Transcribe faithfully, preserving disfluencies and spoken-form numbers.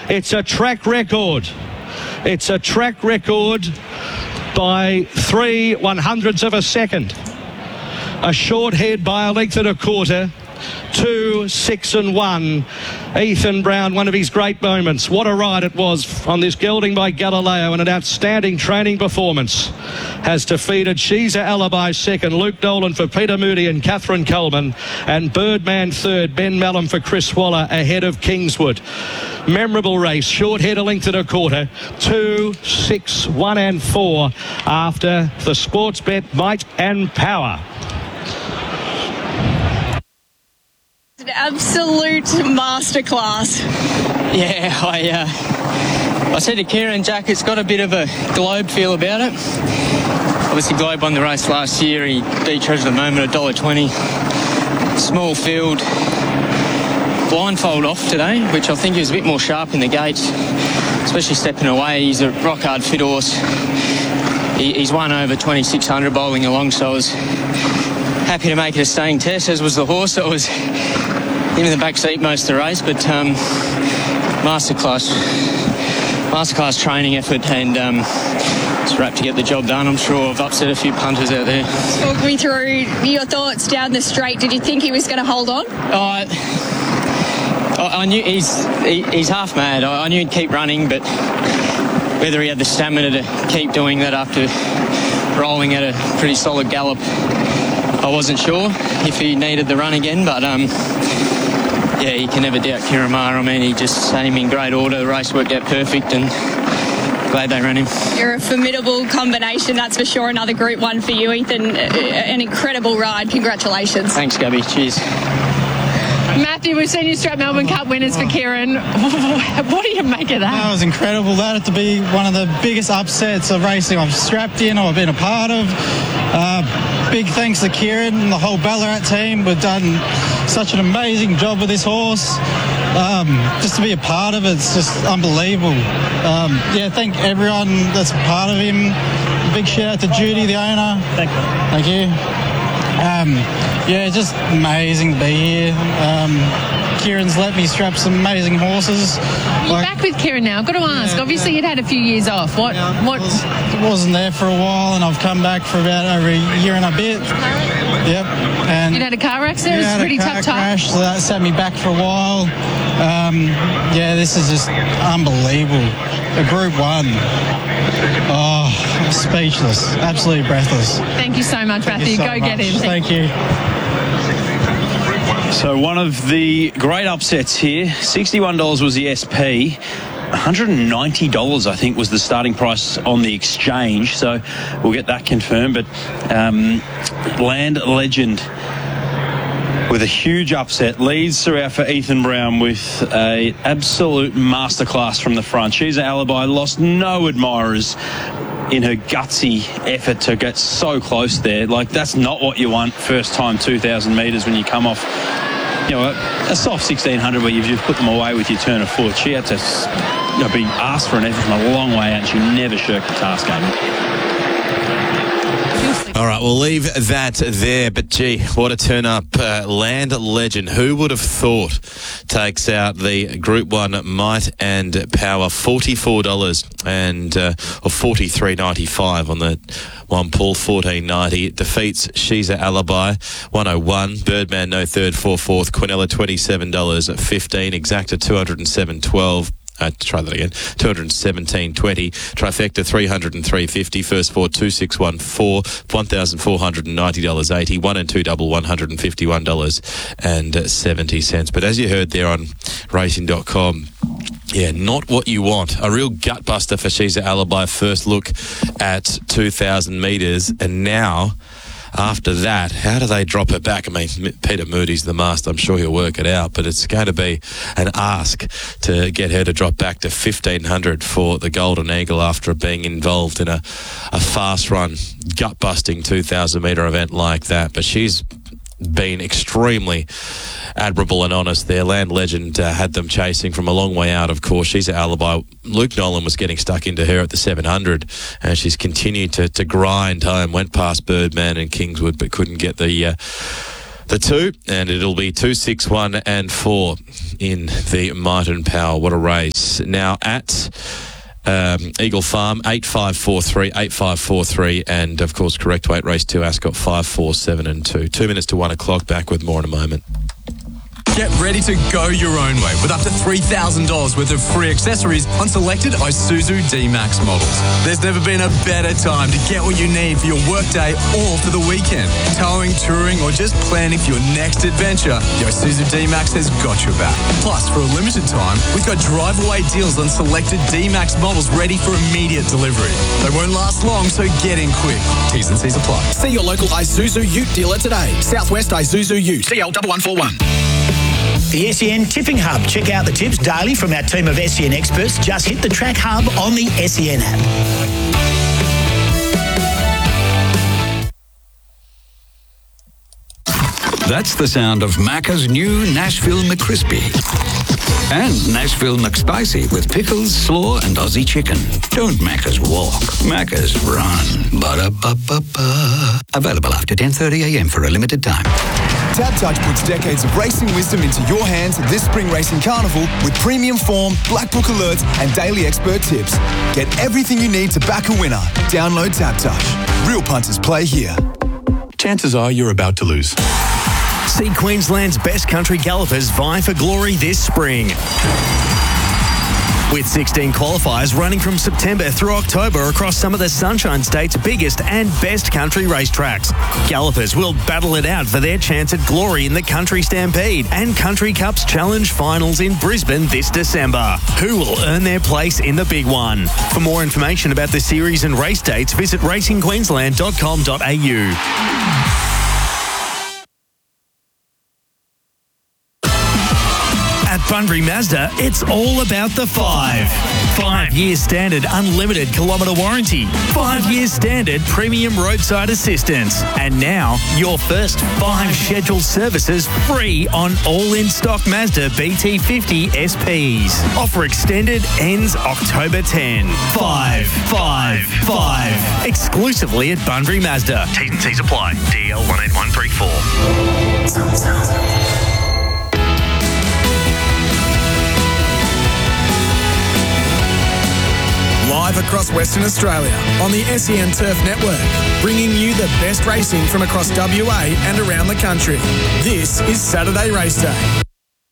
It's a track record. It's a track record by three one hundredths of a second. A short head by a length and a quarter. Two, six and one. Ethan Brown, one of his great moments. What a ride it was on this gelding by Galileo, and an outstanding training performance. Has defeated She's a Alibi second, Luke Dolan for Peter Moody and Catherine Coleman, and Birdman third, Ben Mallam for Chris Waller ahead of Kingswood. Memorable race, short head, a length and a quarter. Two, six, one and four after the Sports Bet Might and Power. An absolute masterclass. Yeah, I uh, I said to Kieran, Jack, it's got a bit of a Globe feel about it. Obviously, Globe won the race last year. He beat Treasure of the Moment, one dollar twenty. Small field. Blindfold off today, which I think he was a bit more sharp in the gates, especially stepping away. He's a rock-hard fit horse. He, he's won over twenty-six hundred bowling along, so I was happy to make it a staying test, as was the horse. That was in the back seat most of the race, but um, masterclass, masterclass training effort, and um, just wrapped to get the job done. I'm sure I've upset a few punters out there. Talk me through your thoughts down the straight. Did you think he was going to hold on? Uh, I, I knew he's he, he's half mad. I, I knew he'd keep running, but whether he had the stamina to keep doing that after rolling at a pretty solid gallop, I wasn't sure if he needed the run again, but um, yeah, you can never doubt Kieran Maher. I mean, he just had him in great order. The race worked out perfect, and glad they ran him. You're a formidable combination, that's for sure. Another Group One for you, Ethan. An incredible ride. Congratulations. Thanks, Gabby. Cheers. Matthew, we've seen you strap Melbourne Cup winners for Kieran. What do you make of that? That was incredible. That had to be one of the biggest upsets of racing I've strapped in or I've been a part of. Uh, big thanks to Kieran and the whole Ballarat team. We've done such an amazing job with this horse. Um, just to be a part of it, it's just unbelievable. Um, yeah, thank everyone that's a part of him. Big shout out to Judy, the owner. Thank you. Thank you. Um, yeah, just amazing to be here. Um, Kieran's let me strap some amazing horses. You're like, back with Kieran now. I've got to ask. Yeah, Obviously, yeah. you'd had a few years off. What? Yeah, what? Was, wasn't there for a while, and I've come back for about over a year and a bit. Yep. And you had a car accident. Yeah, it was pretty a car tough crash, time. so that set me back for a while. Um, yeah, this is just unbelievable. A Group One. Oh, I'm speechless. Absolutely breathless. Thank you so much, Thank Matthew. so Go much. get him. Thank you. So one of the great upsets here, sixty-one dollars was the S P. one hundred ninety dollars, I think, was the starting price on the exchange. So we'll get that confirmed. But um, Land Legend with a huge upset leads throughout for Ethan Brown with a absolute masterclass from the front. She's an Alibi, lost no admirers in her gutsy effort to get so close there. Like, that's not what you want first time two thousand metres when you come off, you know, a, a soft sixteen hundred where you've just put them away with your turn of foot. She had to, you know, be asked for an effort from a long way out, and she never shirked the task, Amy. All right, we'll leave that there. But, gee, what a turn-up. Uh, Land Legend, who would have thought, takes out the Group one Might and Power, forty-four dollars and uh, or forty-three ninety-five on the one pool, fourteen ninety. Defeats She's a Alibi, one oh one. Birdman, no third, four fourth. Quinella, twenty-seven dollars fifteen. Exacta, two oh seven twelve. Uh, try that again. two hundred seventeen twenty. Trifecta three hundred three fifty. First four two six one four. one thousand four hundred ninety dollars eighty. One and two double one hundred fifty-one dollars seventy. But as you heard there on racing dot com, yeah, not what you want. A real gut buster for She's a Alibi. First look at two thousand metres, and now after that, how do they drop it back? I mean, Peter Moody's the master. I'm sure he'll work it out, but it's going to be an ask to get her to drop back to fifteen hundred for the Golden Eagle after being involved in a, a fast run, gut-busting two thousand metre event like that. But she's been extremely admirable and honest there. Land Legend uh, had them chasing from a long way out, of course. She's an Alibi. Luke Nolan was getting stuck into her at the seven hundred, and she's continued to, to grind home. Went past Birdman and Kingswood, but couldn't get the uh, the two, and it'll be two, six, one and four in the Might and Power. What a race. is now at Um, Eagle Farm, eight five four three, eight five four three, and of course, correct weight race two, Ascot, five four seven and two. Two minutes to one o'clock, back with more in a moment. Get ready to go your own way with up to three thousand dollars worth of free accessories on selected Isuzu D-Max models. There's never been a better time to get what you need for your workday or for the weekend. Towing, touring, or just planning for your next adventure, the Isuzu D-Max has got your back. Plus, for a limited time, we've got drive-away deals on selected D-Max models ready for immediate delivery. They won't last long, so get in quick. T's and C's apply. See your local Isuzu Ute dealer today. Southwest Isuzu Ute. C L one one four one. The S E N Tipping Hub. Check out the tips daily from our team of S E N experts. Just hit the Track Hub on the S E N app. That's the sound of Macca's new Nashville McCrispy. And Nashville McSpicy with pickles, slaw, and Aussie chicken. Don't Macca's walk. Macca's run. Ba-da-ba-ba-ba. Available after ten thirty a m for a limited time. Tab Touch puts decades of racing wisdom into your hands this spring racing carnival with premium form, black book alerts, and daily expert tips. Get everything you need to back a winner. Download Tab Touch. Real punters play here. Chances are you're about to lose. See Queensland's best country gallopers vie for glory this spring. With sixteen qualifiers running from September through October across some of the Sunshine State's biggest and best country racetracks. Gallopers will battle it out for their chance at glory in the Country Stampede and Country Cups Challenge Finals in Brisbane this December. Who will earn their place in the big one? For more information about the series and race dates, visit racing queensland dot com dot a u. At Bunbury Mazda, it's all about the five. Five years standard unlimited kilometre warranty. Five years standard premium roadside assistance. And now, your first five scheduled services free on all in-stock Mazda B T fifty S Ps. Offer extended, ends October tenth. Five, five, five. Exclusively at Bunbury Mazda. T's and C's apply. D L one eight one three four. Live across Western Australia on the S E N Turf Network, bringing you the best racing from across W A and around the country. This is Saturday Race Day.